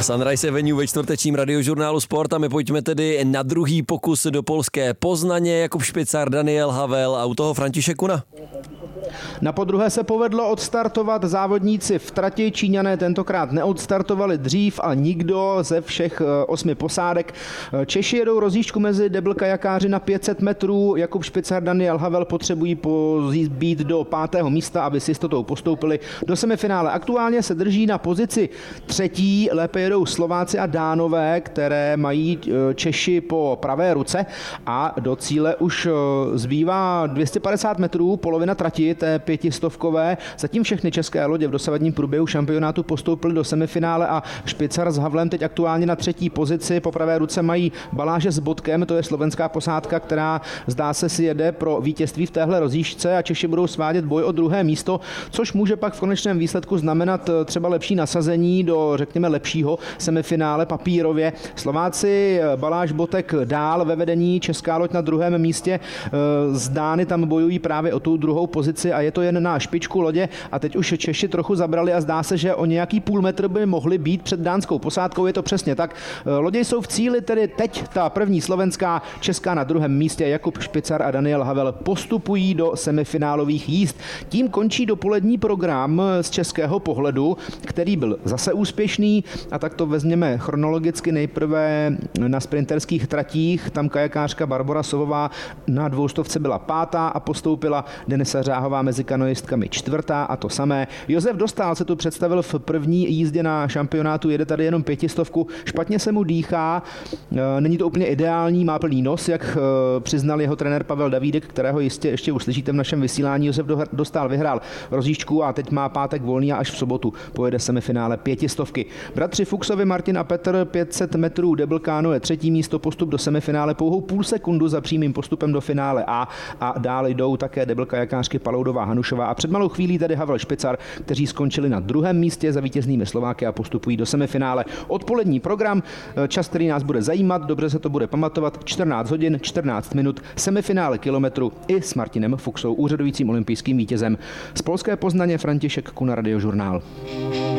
Sunrise Avenue ve čtvrtečním radiožurnálu Sport a my pojďme tedy na druhý pokus do polské Poznaně. Jakub Špicar, Daniel Havel a u toho František Kuna. Na podruhé se povedlo odstartovat závodníci v trati. Číňané tentokrát neodstartovali dřív a nikdo ze všech 8 posádek. Češi jedou rozjížďku mezi deblkajakáři na 500 metrů. Jakub Špicar, Daniel Havel potřebují být do 5. místa, aby s jistotou postoupili do semifinále. Aktuálně se drží na pozici 3. Lépe jedou Slováci a Dánové, které mají Češi po pravé ruce a do cíle už zbývá 250 metrů, polovina trati, té 500kové. Zatím všechny české lodě v dosavadním průběhu šampionátu postoupily do semifinále a Špicar s Havlem teď aktuálně na 3. pozici. Po pravé ruce mají Baláže s Bodkem, to je slovenská posádka, která zdá se si jede pro vítězství v téhle rozjížďce a Češi budou svádět boj o 2. místo, což může pak v konečném výsledku znamenat třeba lepší nasazení do, řekněme, lepšího semifinále papírově. Slováci Baláž, Botek dál ve vedení, česká loď na 2. místě. Z Dány tam bojují právě o tu 2. pozici a je to jen na špičku lodě a teď už Češi trochu zabrali a zdá se, že o nějaký půl metr by mohli být před dánskou posádkou. Je to přesně tak. Lodě jsou v cíli, tedy teď ta první slovenská, česká na 2. místě. Jakub Špicar a Daniel Havel postupují do semifinálových jízd. Tím končí dopolední program z českého pohledu, který byl zase úspěšný a tak to vezměme chronologicky. Nejprve na sprinterských tratích, tam kajakářka Barbora Sovová na 200 byla 5. a postoupila. Denisa Řáhová mezi kanoistkami 4. a to samé. Josef Dostál se tu představil v první jízdě na šampionátu, jede tady jenom 500. Špatně se mu dýchá, není to úplně ideální, má plný nos, jak přiznal jeho trenér Pavel Davídek, kterého jistě ještě uslyšíte v našem vysílání. Josef Dostál vyhrál rozjížďku a teď má pátek volný a až v sobotu pojede semifinále 500. Bratři Fuchsovi Martin a Petr 500 metrů double canoe 3. místo, postup do semifinále pouhou půl sekundu za přímým postupem do finále a dále jdou také double kajakářky Paloudová, Hanušová a před malou chvílí tedy Havel, Špicar, kteří skončili na 2. místě za vítěznými Slováky a postupují do semifinále. Odpolední program, čas, který nás bude zajímat, dobře se to bude pamatovat, 14 hodin, 14 minut, semifinále kilometru i s Martinem Fuchsou, úřadujícím olympijským vítězem. Z polské Poznaně František Kuna, Radiožurnál.